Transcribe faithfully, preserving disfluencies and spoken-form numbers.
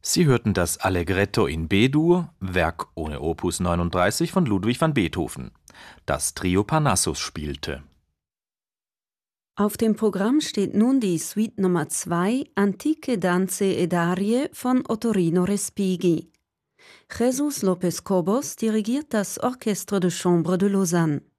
Sie hörten das Allegretto in B-Dur, Werk ohne Opus neununddreißig von Ludwig van Beethoven. Das Trio Parnassus spielte. Auf dem Programm steht nun die Suite Nummer zwei, Antiche Danze ed Arie von Ottorino Respighi. Jesus López Cobos dirigiert das Orchestre de Chambre de Lausanne.